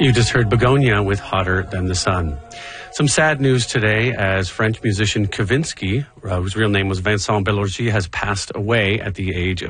You just heard Begonia with Hotter Than the Sun. Some sad news today as French musician Kavinsky, whose real name was Vincent Bellorgy, has passed away at the age of